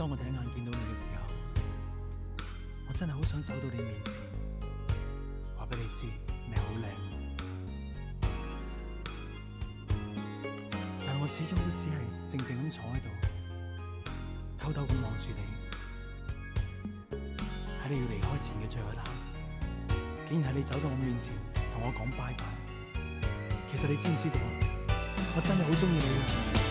當我第一眼見到你嘅時候，我真係好想走到你面前，話俾你知你好靚。但我始終都只係靜靜咁坐喺度，偷偷咁望住你。喺你要離開前嘅最後一刻，竟然係你走到我面前同我講拜拜。其實你知唔知道啊？我真係好鍾意你啊！